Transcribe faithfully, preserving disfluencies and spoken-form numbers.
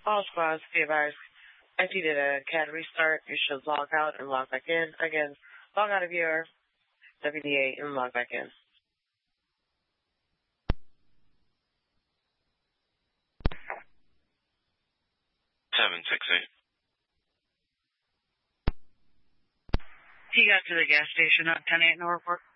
All squads, be advised. After you did a C A D restart, you should log out and log back in. Again, log out of your W D A and log back in. seven six eight. He got to the gas station at ten eight Norfolk.